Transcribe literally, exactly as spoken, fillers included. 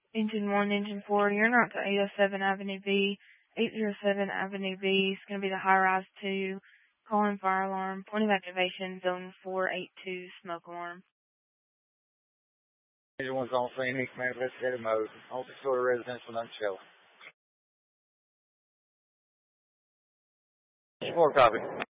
Engine one, engine four, you're not to eight oh seven Avenue B. eight oh seven Avenue B is going to be the high-rise two. Calling fire alarm. Point of activation, zone four eight two, smoke alarm. Engine one's on scene, east man, investigative mode. Multi-story residential, unsheltered. Four copy.